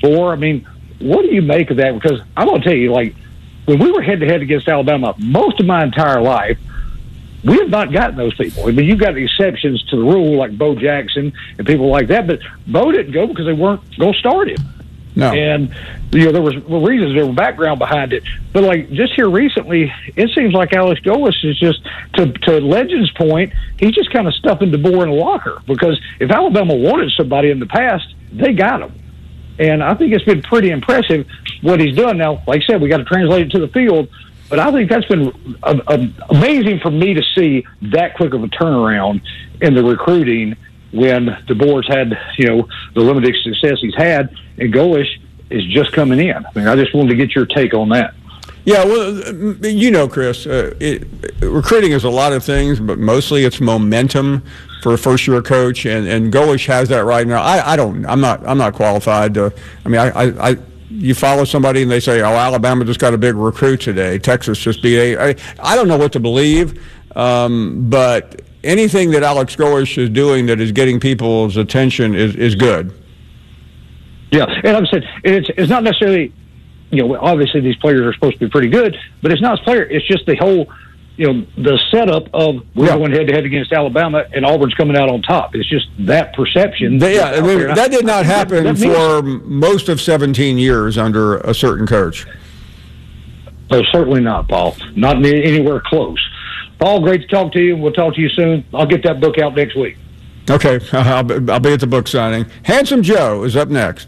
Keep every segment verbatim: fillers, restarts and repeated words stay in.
before. I mean, what do you make of that? Because I'm going to tell you, like, when we were head-to-head against Alabama, most of my entire life, we have not gotten those people. I mean, you've got exceptions to the rule, like Bo Jackson and people like that, but Bo didn't go because they weren't going to start him. No. And, you know, there was reasons, there was background behind it. But, like, just here recently, it seems like Alex Golesh is just, to, to Legend's point, he's just kind of stuffing DeBoer in a locker. Because if Alabama wanted somebody in the past, they got him. And I think it's been pretty impressive what he's done. Now, like I said, we got to translate it to the field, but I think that's been a, a, amazing for me to see that quick of a turnaround in the recruiting when DeBoer's had, you know, the limited success he's had, and Golesh is just coming in. I mean, I just wanted to get your take on that. Yeah, well, you know, Chris, uh, it, recruiting is a lot of things, but mostly it's momentum for a first-year coach, and, and Golesh has that right now. I, I don't, I'm not, I'm not qualified to. I mean, I, I, I, you follow somebody and they say, "Oh, Alabama just got a big recruit today. Texas just beat a." I, I don't know what to believe, um, but anything that Alex Golesh is doing that is getting people's attention is is good. Yeah, and like I said, it's it's not necessarily. You know, obviously these players are supposed to be pretty good, but it's not player. It's just the whole, you know, the setup of we're yeah. going head to head against Alabama and Auburn's coming out on top. It's just that perception. They, yeah, I mean, that did not happen that, that for means, most of seventeen years under a certain coach. No, certainly not, Paul. Not anywhere close. Paul, great to talk to you. We'll talk to you soon. I'll get that book out next week. Okay, I'll be, I'll be at the book signing. Handsome Joe is up next.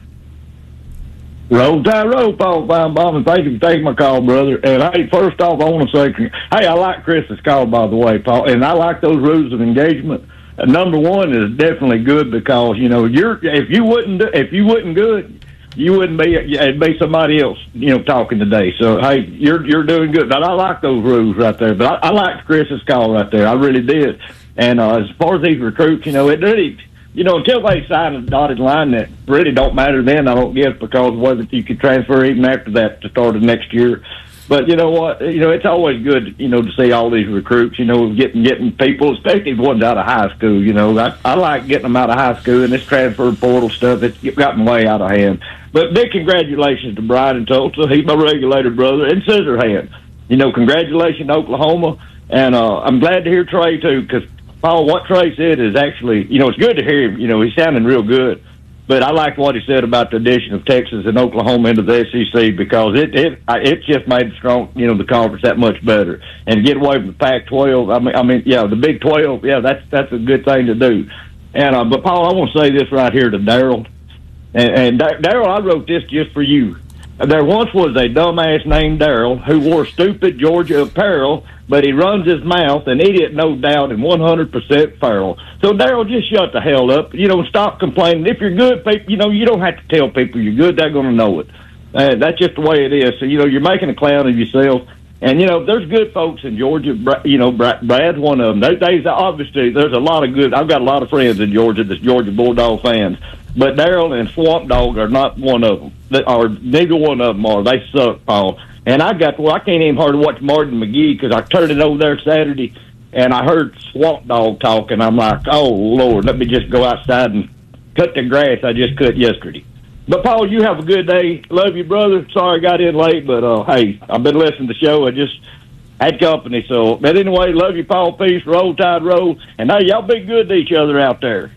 Roll Tide, roll, Paul Finebaum, and thank you for taking my call, brother. And hey, first off, I want to say, hey, I like Chris's call, by the way, Paul, and I like those rules of engagement. Uh, number one is definitely good because you know you're if you wouldn't do, if you wouldn't good, you wouldn't be it'd be somebody else, you know, talking today. So hey, you're you're doing good. But I like those rules right there. But I, I liked Chris's call right there. I really did. And uh, as far as these recruits, you know, it really. You know, until they sign a dotted line that really don't matter then, I don't guess, because whether you could transfer even after that to start of next year. But you know what? You know, it's always good, you know, to see all these recruits, you know, getting getting people, especially ones out of high school. You know, I, I like getting them out of high school, and this transfer portal stuff, it's gotten way out of hand. But big congratulations to Brian and Tulsa. He's my regulator brother, and Scissorhand. You know, congratulations to Oklahoma. And uh, I'm glad to hear Trey, too, because Paul, what Trey said is actually, you know, it's good to hear him. You know, he's sounding real good. But I like what he said about the addition of Texas and Oklahoma into the S E C because it it it just made strong, you know, the conference that much better. And get away from the Pac twelve. I mean, I mean, yeah, the Big twelve. Yeah, that's that's a good thing to do. And uh, but Paul, I want to say this right here to Daryl. And, and Daryl, I wrote this just for you. There once was a dumbass named Daryl who wore stupid Georgia apparel, but he runs his mouth, an idiot, no doubt, and one hundred percent feral. So, Daryl, just shut the hell up. You know, stop complaining. If you're good, people, you know, you don't have to tell people you're good. They're going to know it. Uh, that's just the way it is. So, you know, you're making a clown of yourself. And, you know, there's good folks in Georgia. You know, Brad's one of them. They, they, obviously, there's a lot of good. I've got a lot of friends in Georgia that's Georgia Bulldog fans. But Daryl and Swamp Dog are not one of them. They are, neither one of them are. They suck, Paul. And I got, well, I can't even hardly watch Martin McGee because I turned it over there Saturday, and I heard Swamp Dog talking. I'm like, oh, Lord, let me just go outside and cut the grass I just cut yesterday. But, Paul, you have a good day. Love you, brother. Sorry I got in late, but, uh, hey, I've been listening to the show. I just had company. So, but anyway, love you, Paul. Peace. Roll Tide, roll. And, hey, y'all be good to each other out there.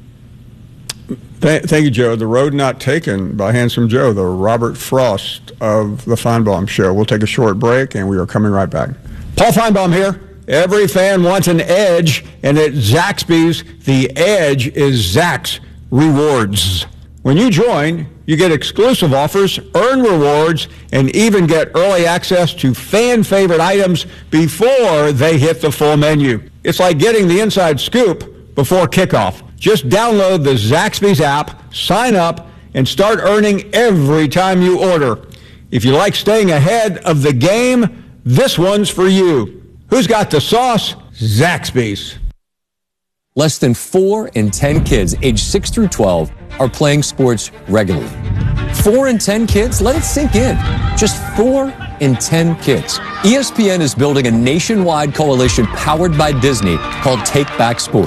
Thank you, Joe. The road not taken by Handsome Joe, the Robert Frost of the Finebaum Show. We'll take a short break, and we are coming right back. Paul Finebaum here. Every fan wants an edge, and at Zaxby's, the edge is Zax Rewards. When you join, you get exclusive offers, earn rewards, and even get early access to fan-favorite items before they hit the full menu. It's like getting the inside scoop before kickoff. Just download the Zaxby's app, sign up, and start earning every time you order. If you like staying ahead of the game, this one's for you. Who's got the sauce? Zaxby's. Less than four in ten kids aged six through twelve are playing sports regularly. Four in ten kids? Let it sink in. Just four in ten kids. E S P N is building a nationwide coalition powered by Disney called Take Back Sports.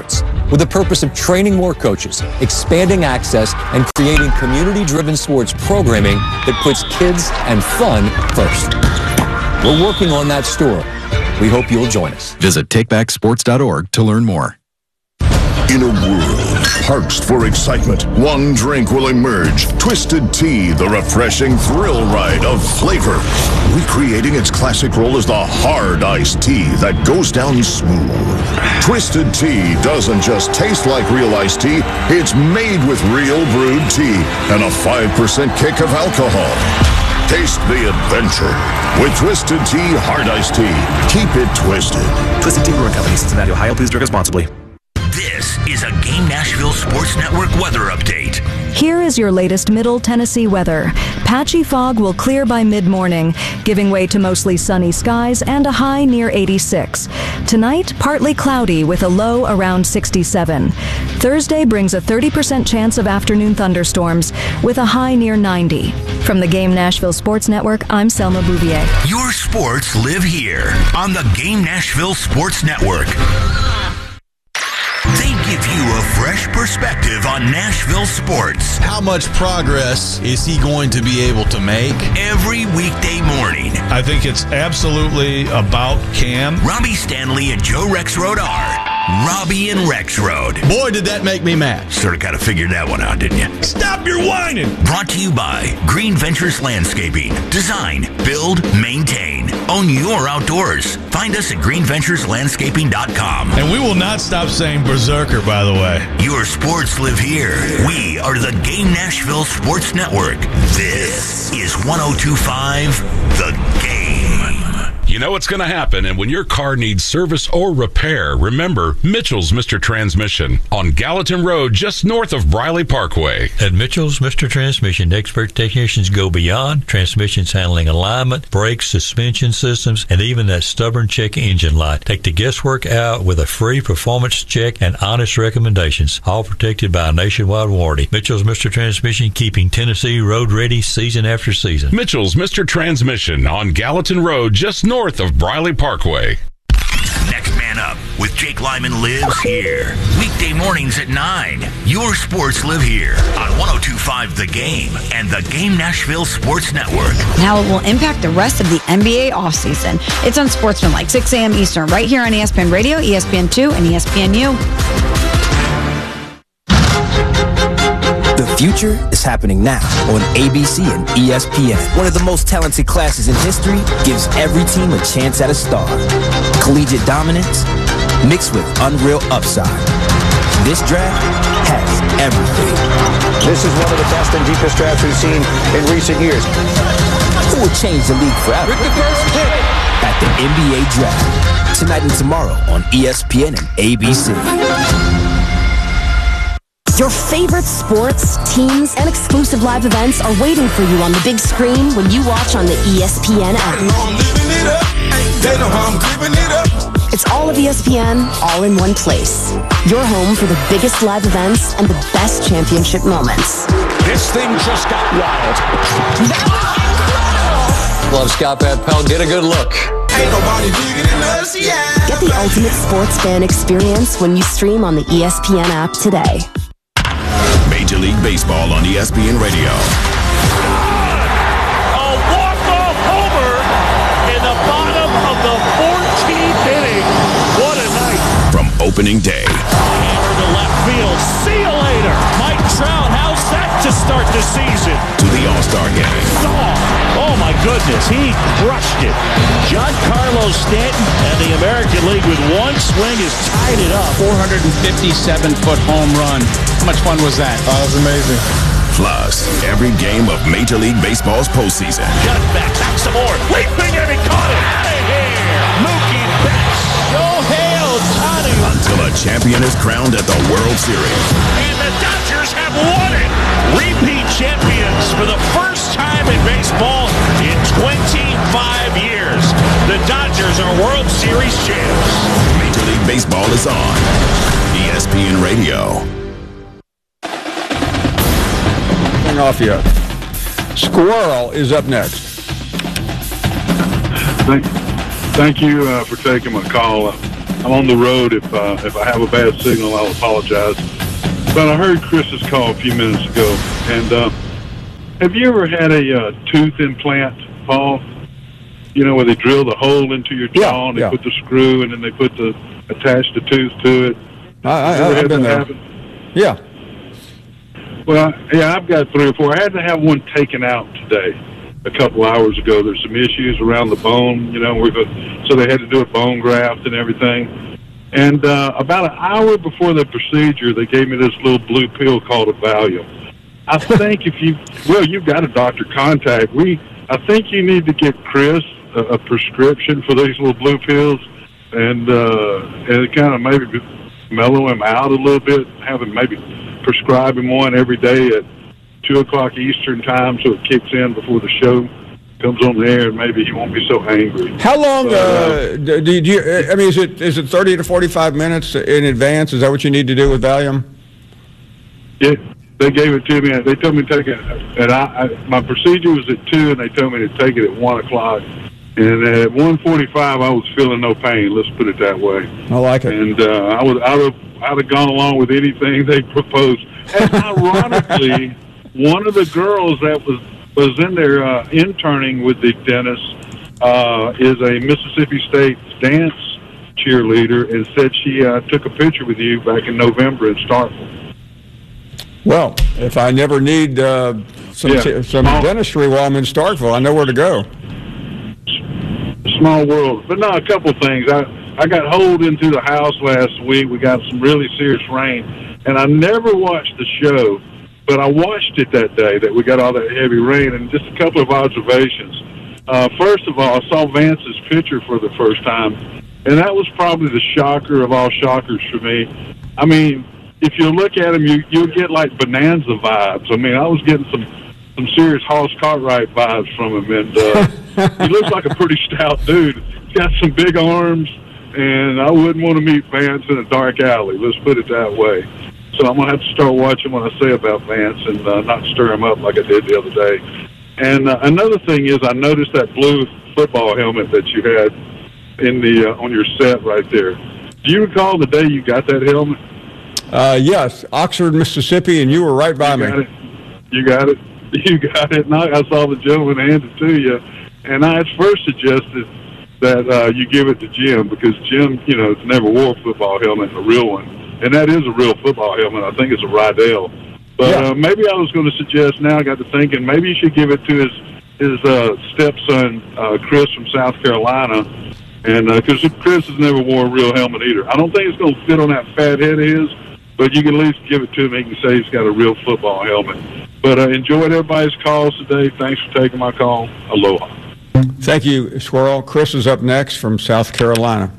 with the purpose of training more coaches, expanding access, and creating community-driven sports programming that puts kids and fun first. We're working on that story. We hope you'll join us. Visit take back sports dot org to learn more. In a world parched for excitement, one drink will emerge. Twisted Tea, the refreshing thrill ride of flavor. Recreating its classic role as the hard iced tea that goes down smooth. Twisted Tea doesn't just taste like real iced tea, it's made with real brewed tea and a five percent kick of alcohol. Taste the adventure with Twisted Tea Hard Iced Tea. Keep it twisted. Twisted Tea Brewing Company, Cincinnati, Ohio. Please drink responsibly. This is a Game Nashville Sports Network weather update. Here is your latest Middle Tennessee weather. Patchy fog will clear by mid-morning, giving way to mostly sunny skies and a high near eighty-six. Tonight, partly cloudy with a low around sixty-seven. Thursday brings a thirty percent chance of afternoon thunderstorms with a high near ninety. From the Game Nashville Sports Network, I'm Selma Bouvier. Your sports live here on the Game Nashville Sports Network. They give you a fresh perspective on Nashville sports. How much progress is he going to be able to make? Every weekday morning. I think it's absolutely about Cam. Robbie Stanley and Joe Rexrode are Robbie and Rexrode. Boy, did that make me mad. Sort of got to figure that one out, didn't you? Stop your whining. Brought to you by Green Ventures Landscaping. Design, build, maintain. Own your outdoors. Find us at green ventures landscaping dot com. And we will not stop saying berserker, by the way. Your sports live here. We are the Game Nashville Sports Network. This is one oh two point five The Game. You know what's going to happen, and when your car needs service or repair, remember Mitchell's Mister Transmission on Gallatin Road, just north of Briley Parkway. At Mitchell's Mister Transmission, expert technicians go beyond transmissions handling alignment, brakes, suspension systems, and even that stubborn check engine light. Take the guesswork out with a free performance check and honest recommendations, all protected by a nationwide warranty. Mitchell's Mister Transmission, keeping Tennessee road ready season after season. Mitchell's Mister Transmission on Gallatin Road, just north North of Briley Parkway. Next Man Up with Jake Lyman lives here. Weekday mornings at nine. Your sports live here on one oh two point five The Game and the Game Nashville Sports Network. How it will impact the rest of the N B A offseason. It's on Sportsmanlike, six a.m. Eastern, right here on E S P N Radio, E S P N two, and E S P N U. The future is happening now on A B C and E S P N. One of the most talented classes in history gives every team a chance at a star. Collegiate dominance mixed with unreal upside. This draft has everything. This is one of the best and deepest drafts we've seen in recent years. Who will change the league forever? With the first pick at the N B A Draft. Tonight and tomorrow on E S P N and A B C. Your favorite sports, teams, and exclusive live events are waiting for you on the big screen when you watch on the E S P N app. It's all of E S P N, all in one place. Your home for the biggest live events and the best championship moments. This thing just got wild. Love Scott Van Pelt. Get a good look. Ain't nobody bigger than us, yeah. Get the ultimate sports fan experience when you stream on the E S P N app today. Major League Baseball on E S P N Radio. A walk-off homer in the bottom of the fourteenth inning. What a night. From opening day. Hammer to left field. See you later. Mike Trout, how's that to start the season? To the All-Star game. Oh, oh my goodness, he crushed it. Giancarlo Stanton and the American League with one swing has tied it up. four hundred fifty-seven foot home run. How much fun was that? Oh, that was amazing. Plus, every game of Major League Baseball's postseason. Got back, back some more. Leaping and he caught it. Out of here. Mookie Betts. Shohei Ohtani. Until a champion is crowned at the World Series. And the Dodgers have won it. Repeat champions for the first time in baseball in twenty-five years. The Dodgers are World Series champs. Major League Baseball is on E S P N Radio. Off yet. Squirrel is up next. Thank, thank you uh, for taking my call. I'm on the road. If uh, if I have a bad signal, I'll apologize. But I heard Chris's call a few minutes ago. And uh, have you ever had a uh, tooth implant, Paul? You know, where they drill the hole into your jaw Yeah, and they yeah. put the screw and then they put the attach the tooth to it. I, I, You ever I've had been that there. happen? Yeah. Well, yeah, I've got three or four. I had to have one taken out today. A couple hours ago, there's some issues around the bone. You know, we're go- so they had to do a bone graft and everything. And uh, about an hour before the procedure, they gave me this little blue pill called a Valium. I think if you, well, you've got a doctor contact. We, I think you need to get Chris a, a prescription for these little blue pills, and uh, and kind of maybe mellow him out a little bit. Have him maybe prescribe him one every day at two o'clock Eastern time, so it kicks in before the show comes on the air, and maybe he won't be so angry. How long? But, uh, uh, do, do you? I mean, is it is it thirty to forty-five minutes in advance? Is that what you need to do with Valium? Yeah, they gave it to me. They told me to take it, and I, I my procedure was at two, and they told me to take it at one o'clock. And at one forty-five, I was feeling no pain. Let's put it that way. I like it. And uh, I was I'd have I'd have gone along with anything they proposed. And ironically, one of the girls that was was in there uh, interning with the dentist uh, is a Mississippi State dance cheerleader, and said she uh, took a picture with you back in November in Starkville. Well, if I never need uh, some Yeah. some dentistry while I'm in Starkville, I know where to go. Small world. But no, a couple things. I, I got holed into the house last week. We got some really serious rain, and I never watched the show, but I watched it that day that we got all that heavy rain, and just a couple of observations. Uh, first of all, I saw Vance's picture for the first time, and that was probably the shocker of all shockers for me. I mean, if you look at him, you, you'll get like Bonanza vibes. I mean, I was getting some some serious Hoss Cartwright vibes from him, and uh, he looks like a pretty stout dude. He's got some big arms, and I wouldn't want to meet Vance in a dark alley. Let's put it that way. So I'm going to have to start watching what I say about Vance and uh, not stir him up like I did the other day. And uh, another thing is, I noticed that blue football helmet that you had in the uh, on your set right there. Do you recall the day you got that helmet? Uh, yes, Oxford, Mississippi, and you were right by you me. Got it. You got it. You got it. And I, I saw the gentleman hand it to you, and I at first suggested that uh, you give it to Jim, because Jim, you know, has never wore a football helmet, a real one, and that is a real football helmet. I think it's a Rydell. But Yeah. uh, maybe I was going to suggest. Now I got to thinking, maybe you should give it to his his uh, stepson, uh, Chris from South Carolina, and because uh, Chris has never wore a real helmet either. I don't think it's going to fit on that fat head of his, but you can at least give it to him. He can say he's got a real football helmet. But I uh, enjoyed everybody's calls today. Thanks for taking my call. Aloha. Thank you, Squirrel. Chris is up next from South Carolina.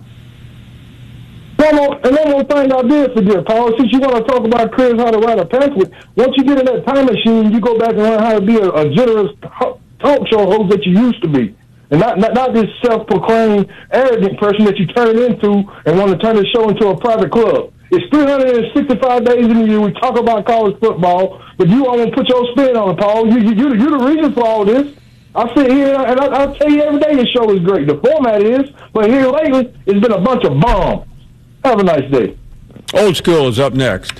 One more, and one more thing I did forget, Paul, since you want to talk about Chris, how to write a pamphlet, once you get in that time machine, you go back and learn how to be a, a generous talk show host that you used to be. And not, not not this self-proclaimed arrogant person that you turn into and want to turn the show into a private club. It's three hundred sixty-five days in the year. We talk about college football, but you want to put your spin on it, Paul. You, you, you're, you're the reason for all this. I sit here and I, I'll tell you every day your show is great. The format is, but here lately, it's been a bunch of bombs. Have a nice day. Old School is up next.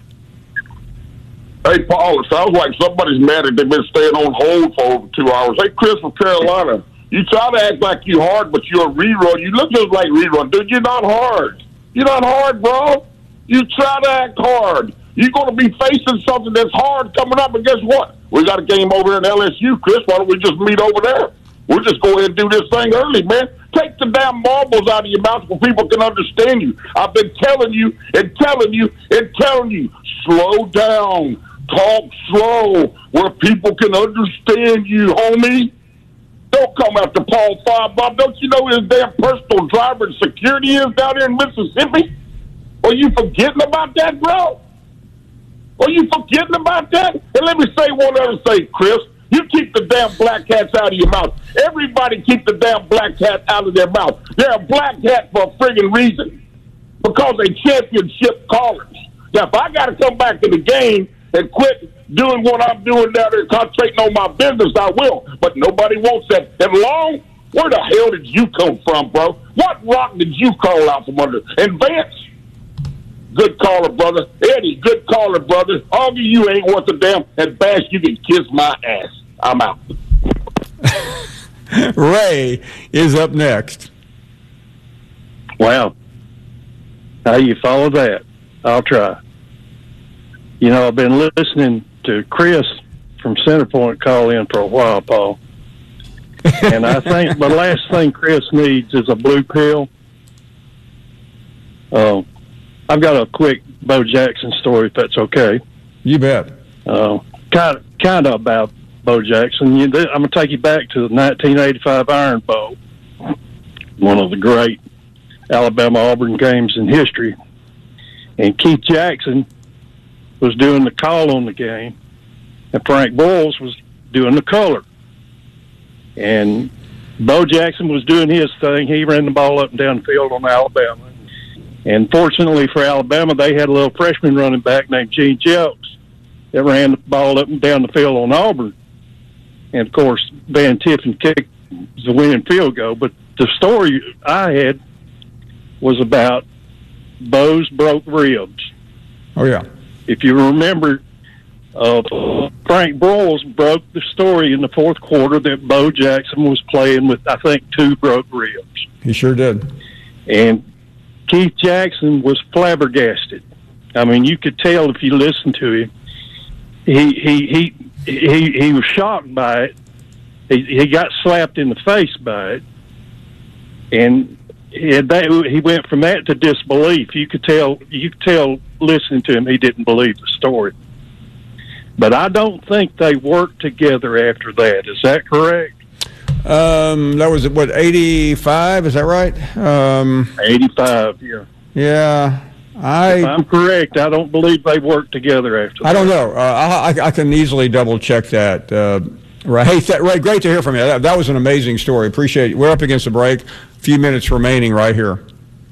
Hey, Paul, it sounds like somebody's mad that they've been staying on hold for over two hours. Hey, Chris from Carolina, you try to act like you hard, but you're a rerun. You look just like rerun. Dude, you're not hard. You're not hard, bro. You try to act hard. You're going to be facing something that's hard coming up, and guess what? We got a game over in L S U, Chris. Why don't we just meet over there? We'll just go ahead and do this thing early, man. Take the damn marbles out of your mouth so people can understand you. I've been telling you and telling you and telling you, slow down. Talk slow where people can understand you, homie. Don't come after Paul Finebaum. Don't you know his damn personal driver and security is down there in Mississippi? Are you forgetting about that, bro? Are you forgetting about that? And let me say one other thing, Chris. You keep the damn black hats out of your mouth. Everybody keep the damn black hat out of their mouth. They're a black hat for a friggin' reason. Because they championship callers. Now, if I got to come back to the game and quit doing what I'm doing down there, concentrating on my business, I will. But nobody wants that. And long, Where the hell did you come from, bro? What rock did you call out from under? And Vance, good caller, brother. Eddie, good caller, brother. Augie, you ain't worth a damn. And Bash, you can kiss my ass. I'm out. Ray is up next. Wow. How you follow that? I'll try. You know, I've been listening to Chris from Centerpoint call in for a while, Paul. And I think the last thing Chris needs is a blue pill. Uh, I've got a quick Bo Jackson story, if that's okay. You bet. Uh, kind of, kind of about Bo Jackson. You, I'm going to take you back to the nineteen eighty-five Iron Bowl, one of the great Alabama-Auburn games in history. And Keith Jackson was doing the call on the game, and Frank Boyles was doing the color. And Bo Jackson was doing his thing. He ran the ball up and down the field on Alabama. And fortunately for Alabama, they had a little freshman running back named Gene Jelks that ran the ball up and down the field on Auburn. And, of course, Van Tiffin kicked the winning field goal. But the story I had was about Bo's broke ribs. Oh, yeah. If you remember, uh, Frank Broyles broke the story in the fourth quarter that Bo Jackson was playing with, I think, two broke ribs. He sure did. And Keith Jackson was flabbergasted. I mean, you could tell if you listened to him. He he he he, he was shocked by it. He, he got slapped in the face by it. And he, had that, he went from that to disbelief. You could tell, you could tell listening to him, he didn't believe the story. But I don't think they worked together after that. Is that correct? Um, that was, what, eighty-five? Is that right? Um, eighty-five, yeah. Yeah. I, if I'm correct, I don't believe they worked together after that. I don't know. Uh, I, I can easily double-check that. Uh, Ray, hey, th- Ray, great to hear from you. That, that was an amazing story. Appreciate it. We're up against the break. A few minutes remaining right here.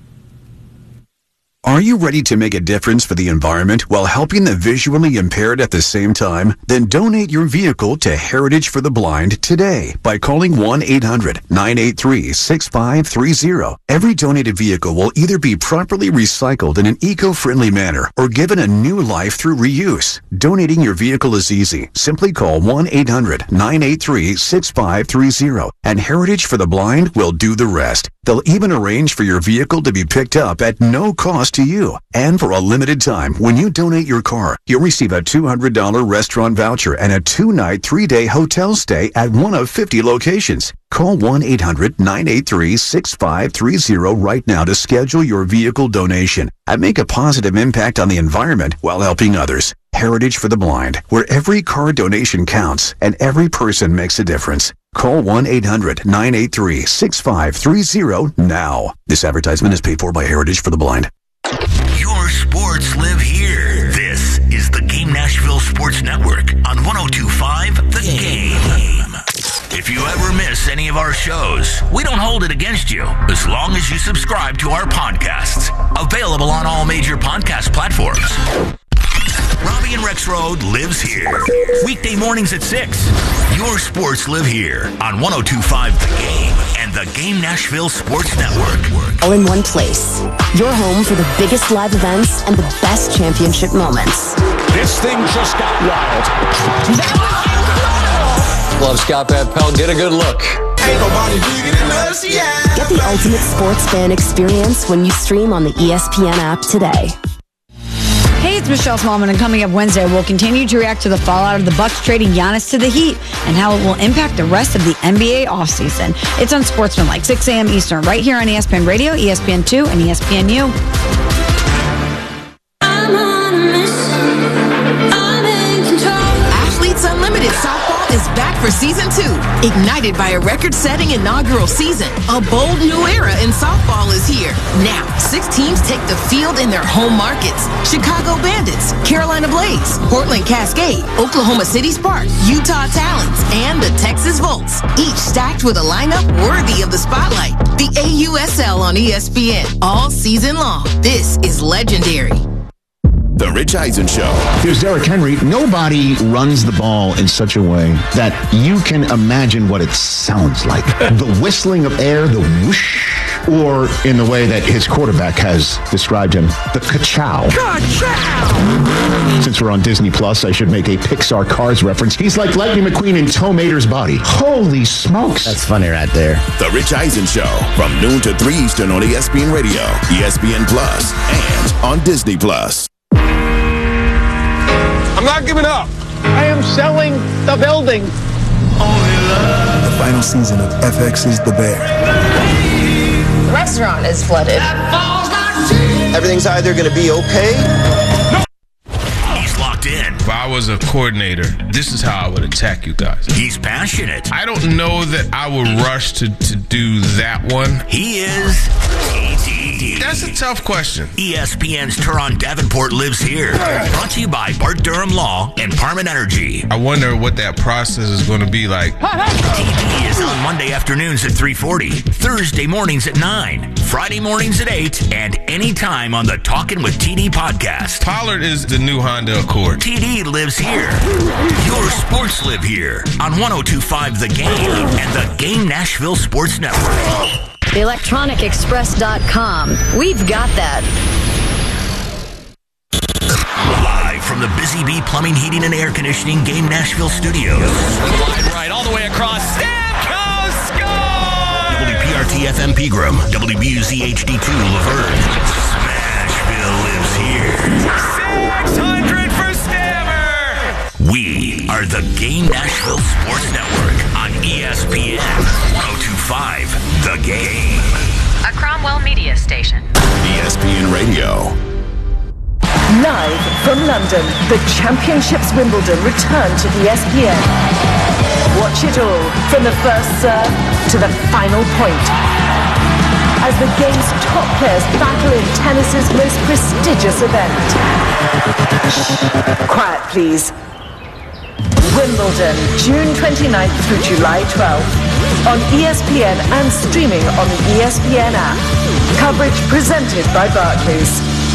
Are you ready to make a difference for the environment while helping the visually impaired at the same time? Then donate your vehicle to Heritage for the Blind today by calling one eight hundred nine eight three six five three zero. Every donated vehicle will either be properly recycled in an eco-friendly manner or given a new life through reuse. Donating your vehicle is easy. Simply call one eight hundred nine eight three six five three zero and Heritage for the Blind will do the rest. They'll even arrange for your vehicle to be picked up at no cost to you. And for a limited time, when you donate your car, you'll receive a two hundred dollars restaurant voucher and a two-night, three-day hotel stay at one of fifty locations. Call one eight hundred nine eight three six five three zero right now to schedule your vehicle donation and make a positive impact on the environment while helping others. Heritage for the Blind, where every car donation counts and every person makes a difference. Call one eight hundred nine eight three six five three zero now. This advertisement is paid for by Heritage for the Blind. Your sports live here. This is the Game Nashville Sports Network on one oh two point five The Game. If you ever miss any of our shows, we don't hold it against you as long as you subscribe to our podcasts. Available on all major podcast platforms. Robbie and Rex Road lives here. Weekday mornings at six. Your sports live here on one oh two point five The Game and the Game Nashville Sports Network. All in one place. Your home for the biggest live events and the best championship moments. This thing just got wild. Love Scott Van Pelt. Get a good look. Ain't nobody bigger than us, yeah. Get the ultimate sports fan experience when you stream on the E S P N app today. Hey, it's Michelle Smallman, and coming up Wednesday, we'll continue to react to the fallout of the Bucks trading Giannis to the Heat and how it will impact the rest of the N B A offseason. It's on Sportsmanlike, six a.m. Eastern, right here on E S P N Radio, E S P N two, and E S P N U. Athletes Unlimited Softball is back for season two. Ignited by a record-setting inaugural season, a bold new era in softball is here. Now, six teams take the field in their home markets. Chicago Bandits, Carolina Blaze, Portland Cascade, Oklahoma City Sparks, Utah Talons, and the Texas Volts. Each stacked with a lineup worthy of the spotlight. The A U S L on E S P N all season long. This is legendary. The Rich Eisen Show. Here's Derrick Henry. Nobody runs the ball in such a way that you can imagine what it sounds like. The whistling of air, the whoosh, or in the way that his quarterback has described him, the ka-chow. Ka-chow! Since we're on Disney Plus, I should make a Pixar Cars reference. He's like Lightning McQueen in Tow Mater's body. Holy smokes. That's funny right there. The Rich Eisen Show from noon to three Eastern on E S P N Radio, E S P N Plus, and on Disney Plus. I'm not giving up. I am selling the building. The final season of F X's The Bear. The restaurant is flooded. Everything's either going to be okay. He's locked in. If I was a coordinator, this is how I would attack you guys. He's passionate. I don't know that I would rush to, to do that one. He is T D. That's a tough question. E S P N's Teron Davenport lives here. Brought to you by Bart Durham Law and Parman Energy. I wonder what that process is going to be like. T D is on Monday afternoons at three forty, Thursday mornings at nine, Friday mornings at eight, and anytime on the Talkin' with T D podcast. Pollard is the new Honda Accord. T D lives here. Your sports live here on one oh two point five The Game and the Game Nashville Sports Network. the electronic express dot com. We've got that. Live from the Busy Bee Plumbing, Heating, and Air Conditioning Game Nashville Studios. Wide right, all the way across. Stamkos score! W P R T F M Pegram, W B U Z H D two Laverne. Smashville lives here. six hundred for Stammer! We are the Game Nashville Sports Network on E S P N one oh two point five The Game. A Cromwell media station. E S P N Radio. Live from London, the Championships Wimbledon return to E S P N. Watch it all from the first serve to the final point. As the game's top players battle in tennis's most prestigious event. Shh, quiet please. Wimbledon, June twenty-ninth through July twelfth. On E S P N and streaming on the E S P N app. Coverage presented by Barclays.